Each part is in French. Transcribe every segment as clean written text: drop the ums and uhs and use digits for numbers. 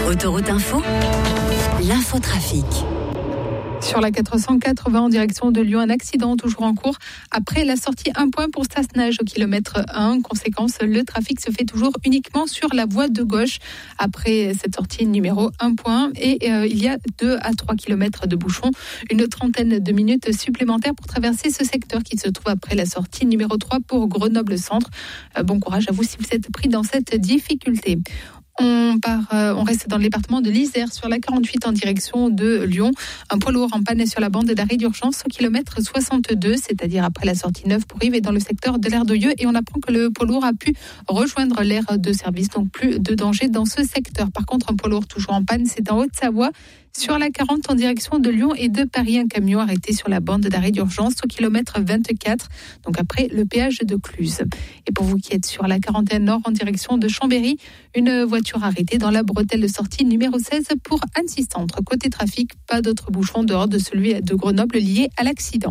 Autoroute Info, l'infotrafic. Sur la 480 en direction de Lyon, un accident toujours en cours. Après la sortie 1 point pour Sassenage au kilomètre 1. Conséquence, le trafic se fait toujours uniquement sur la voie de gauche. Après cette sortie numéro 1 point. Et il y a 2 à 3 kilomètres de bouchons. Une trentaine de minutes supplémentaires pour traverser ce secteur qui se trouve après la sortie numéro 3 pour Grenoble Centre. Bon courage à vous si vous êtes pris dans cette difficulté. On reste dans le département de l'Isère sur la 48 en direction de Lyon. Un poids lourd en panne sur la bande d'arrêt d'urgence au kilomètre 62, c'est-à-dire après la sortie 9 pour Yves et dans le secteur de l'aire d'Oyeux. Et on apprend que le poids lourd a pu rejoindre l'aire de service, donc plus de danger dans ce secteur. Par contre, un poids lourd toujours en panne, c'est en Haute-Savoie. Sur la 40 en direction de Lyon et de Paris, un camion arrêté sur la bande d'arrêt d'urgence au kilomètre 24, donc après le péage de Cluse. Et pour vous qui êtes sur la 41 nord en direction de Chambéry, une voiture arrêtée dans la bretelle de sortie numéro 16 pour Annecy Centre. Côté trafic, pas d'autres bouchons dehors de celui de Grenoble lié à l'accident.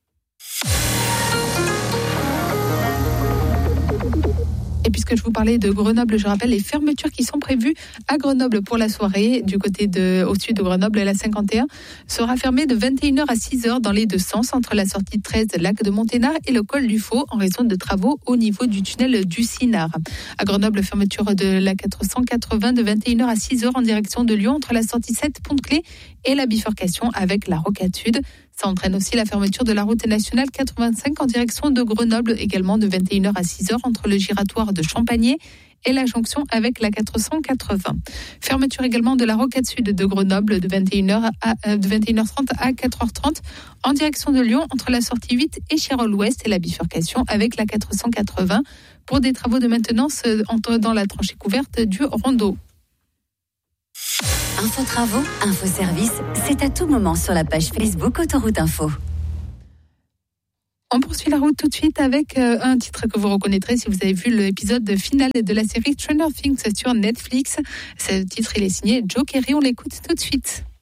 Et puisque je vous parlais de Grenoble, je rappelle les fermetures qui sont prévues à Grenoble pour la soirée. Du côté au sud de Grenoble, la 51 sera fermée de 21h à 6h dans les deux sens entre la sortie 13 lac de Monténard et le col du Faux en raison de travaux au niveau du tunnel du Sinard. À Grenoble, fermeture de la 480 de 21h à 6h en direction de Lyon entre la sortie 7 Pont-de-Clé et la bifurcation avec la Rocade Sud. Ça entraîne aussi la fermeture de la route nationale 85 en direction de Grenoble, également de 21h à 6h entre le giratoire de Champagné et la jonction avec la 480. Fermeture également de la Rocade Sud de Grenoble de 21h30 à 4h30 en direction de Lyon entre la sortie 8 et Chirol-Ouest et la bifurcation avec la 480 pour des travaux de maintenance dans la tranchée couverte du Rondeau. Info travaux, info service, c'est à tout moment sur la page Facebook Autoroute Info. On poursuit la route tout de suite avec un titre que vous reconnaîtrez si vous avez vu l'épisode final de la série Stranger Things sur Netflix. Ce titre, il est signé Joe Kerry. On l'écoute tout de suite.